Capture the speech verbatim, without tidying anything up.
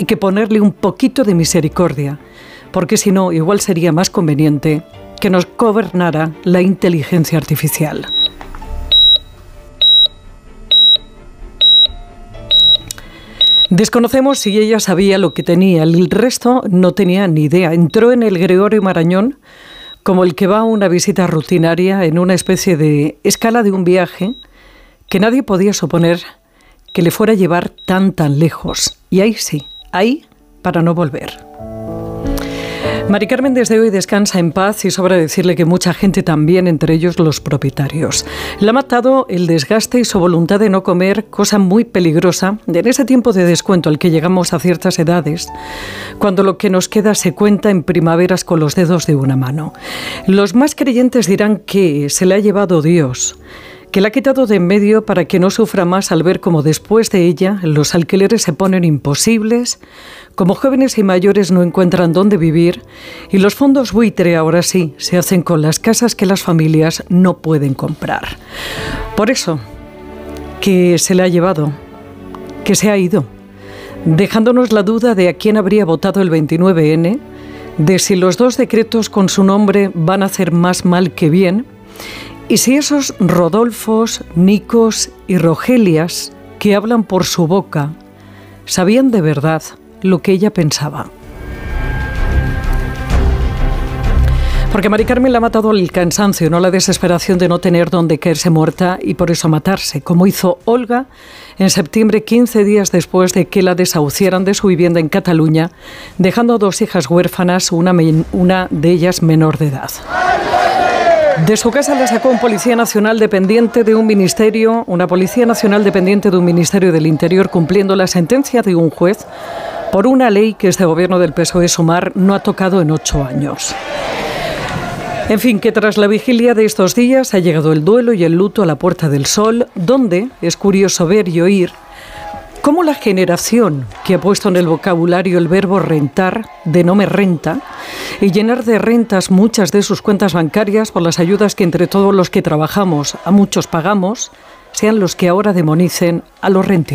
Hay que ponerle un poquito de misericordia, porque si no, igual sería más conveniente que nos gobernara la inteligencia artificial. Desconocemos si ella sabía lo que tenía, el resto no tenía ni idea. Entró en el Gregorio Marañón como el que va a una visita rutinaria en una especie de escala de un viaje que nadie podía suponer que le fuera a llevar tan tan lejos. Y ahí sí, ahí para no volver. Mari Carmen desde hoy descansa en paz y sobra decirle que mucha gente también, entre ellos los propietarios. Le ha matado el desgaste y su voluntad de no comer, cosa muy peligrosa en ese tiempo de descuento al que llegamos a ciertas edades, cuando lo que nos queda se cuenta en primaveras con los dedos de una mano. Los más creyentes dirán que se le ha llevado Dios, que la ha quitado de en medio para que no sufra más al ver cómo después de ella los alquileres se ponen imposibles, como jóvenes y mayores no encuentran dónde vivir y los fondos buitre ahora sí se hacen con las casas que las familias no pueden comprar. Por eso, que se le ha llevado, que se ha ido, dejándonos la duda de a quién habría votado el veintinueve ene, de si los dos decretos con su nombre van a hacer más mal que bien, y si esos Rodolfos, Nicos y Rogelias que hablan por su boca sabían de verdad lo que ella pensaba. Porque Mari Carmen le ha matado el cansancio, no la desesperación de no tener dónde caerse muerta y por eso matarse, como hizo Olga en septiembre, quince días después de que la desahuciaran de su vivienda en Cataluña, dejando a dos hijas huérfanas, una, una de ellas menor de edad. De su casa la sacó un policía nacional dependiente de un ministerio, una policía nacional dependiente de un ministerio del Interior, cumpliendo la sentencia de un juez por una ley que este gobierno del P S O E Sumar no ha tocado en ocho años. En fin, que tras la vigilia de estos días ha llegado el duelo y el luto a la Puerta del Sol, donde es curioso ver y oír cómo la generación que ha puesto en el vocabulario el verbo rentar, de no me renta, y llenar de rentas muchas de sus cuentas bancarias por las ayudas que entre todos los que trabajamos a muchos pagamos, sean los que ahora demonicen a los rentiers.